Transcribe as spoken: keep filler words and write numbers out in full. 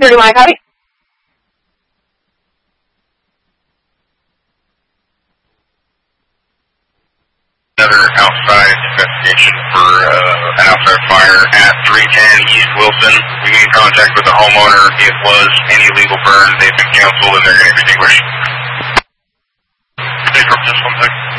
thirty Mike, copy. Another outside investigation for uh, an outside fire at three ten East Wilson. We made contact with the homeowner. It was an illegal burn. They've been canceled and they're going to extinguish. Please drop this one second.